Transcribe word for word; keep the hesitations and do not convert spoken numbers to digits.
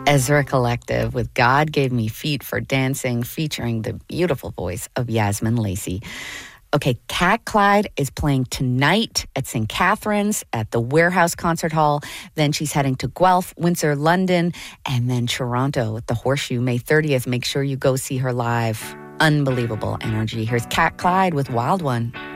Ezra Collective with God Gave Me Feet for Dancing, featuring the beautiful voice of Yasmin Lacey. Okay, Cat Clyde is playing tonight at Saint Catherine's at the Warehouse Concert Hall. Then she's heading to Guelph, Windsor, London, and then Toronto at the Horseshoe May thirtieth. Make sure you go see her live. Unbelievable energy. Here's Cat Clyde with Wild One.